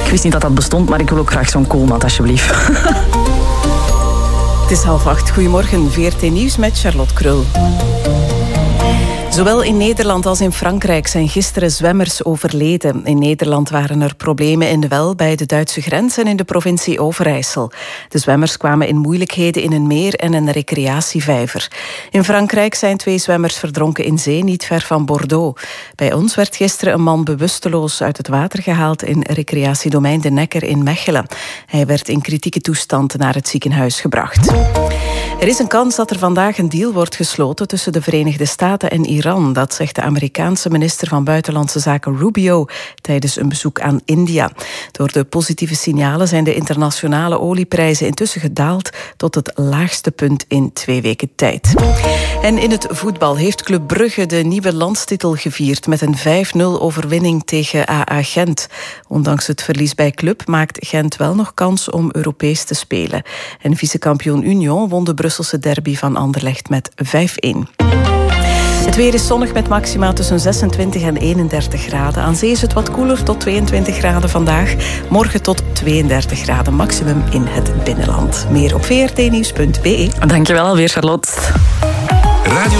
Ik wist niet dat dat bestond, maar ik wil ook graag zo'n koolmat, alsjeblieft. Het is 7:30. Goedemorgen, VRT Nieuws met Charlotte Krul. Zowel in Nederland als in Frankrijk zijn gisteren zwemmers overleden. In Nederland waren er problemen in de Wel bij de Duitse grens en in de provincie Overijssel. De zwemmers kwamen in moeilijkheden in een meer en een recreatievijver. In Frankrijk zijn 2 zwemmers verdronken in zee, niet ver van Bordeaux. Bij ons werd gisteren een man bewusteloos uit het water gehaald in recreatiedomein De Necker in Mechelen. Hij werd in kritieke toestand naar het ziekenhuis gebracht. Er is een kans dat er vandaag een deal wordt gesloten tussen de Verenigde Staten en Iran. Dat zegt de Amerikaanse minister van Buitenlandse Zaken Rubio tijdens een bezoek aan India. Door de positieve signalen zijn de internationale olieprijzen intussen gedaald tot het laagste punt in 2 weken tijd. En in het voetbal heeft Club Brugge de nieuwe landstitel gevierd met een 5-0 overwinning tegen AA Gent. Ondanks het verlies bij Club maakt Gent wel nog kans om Europees te spelen. En vicekampioen Union won de Brusselse derby van Anderlecht met 5-1. Het weer is zonnig met maxima tussen 26 en 31 graden. Aan zee is het wat koeler, tot 22 graden vandaag. Morgen tot 32 graden maximum in het binnenland. Meer op vrtnieuws.be. Dankjewel alweer, Charlotte.